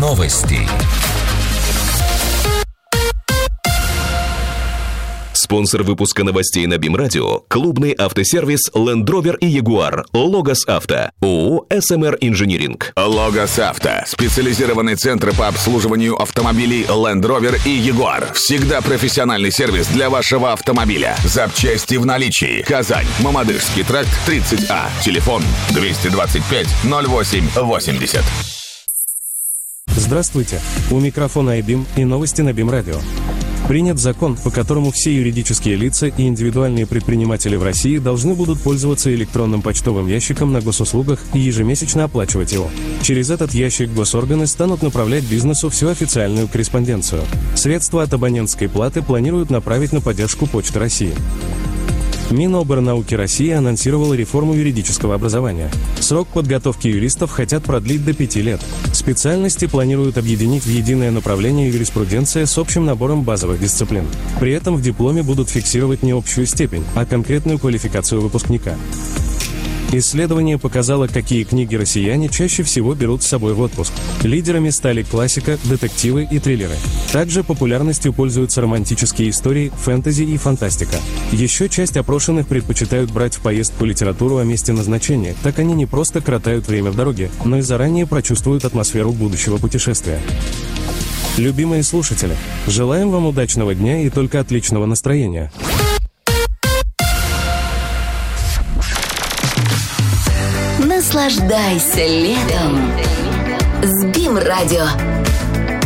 Новости. Спонсор выпуска новостей на БИМ-радио – клубный автосервис Land Rover и Jaguar. Логос Авто. ООО «СМР Инжиниринг». Логос Авто. Специализированный центр по обслуживанию автомобилей Land Rover и Jaguar. Всегда профессиональный сервис для вашего автомобиля. Запчасти в наличии. Казань. Мамадышский тракт, 30А. Телефон 225 08 80. Здравствуйте. У микрофона iBIM и новости на БИМ-радио. Принят закон, по которому все юридические лица и индивидуальные предприниматели в России должны будут пользоваться электронным почтовым ящиком на госуслугах и ежемесячно оплачивать его. Через этот ящик госорганы станут направлять бизнесу всю официальную корреспонденцию. Средства от абонентской платы планируют направить на поддержку Почты России. Миноборнауки России анонсировала реформу юридического образования. Срок подготовки юристов хотят продлить до 5 лет. Специальности планируют объединить в единое направление юриспруденция с общим набором базовых дисциплин. При этом в дипломе будут фиксировать не общую степень, а конкретную квалификацию выпускника. Исследование показало, какие книги россияне чаще всего берут с собой в отпуск. Лидерами стали классика, детективы и триллеры. Также популярностью пользуются романтические истории, фэнтези и фантастика. Еще часть опрошенных предпочитают брать в поездку литературу о месте назначения, так они не просто коротают время в дороге, но и заранее прочувствуют атмосферу будущего путешествия. Любимые слушатели, желаем вам удачного дня и только отличного настроения. Наслаждайся летом с БИМ-радио.